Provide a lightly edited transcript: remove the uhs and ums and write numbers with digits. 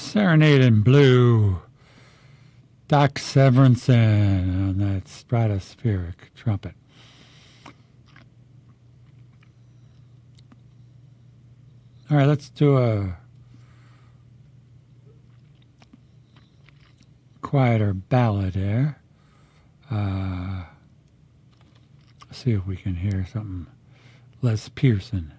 Serenade in Blue, Doc Severinsen on that stratospheric trumpet. All right, let's do a quieter ballad there. See if we can hear something. Les Pearson.